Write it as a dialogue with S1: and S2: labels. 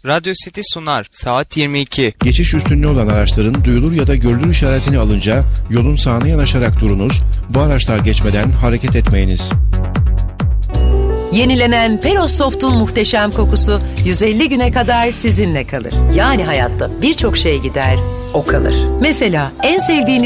S1: Radyo City sunar. Saat 22.
S2: Geçiş üstünlüğü olan araçların duyulur ya da görülür işaretini alınca yolun sağına yanaşarak durunuz. Bu araçlar geçmeden hareket etmeyiniz.
S3: Yenilenen Peros Soft'un muhteşem kokusu 150 güne kadar sizinle kalır. Yani hayatta birçok şey gider, o kalır. Mesela en sevdiğiniz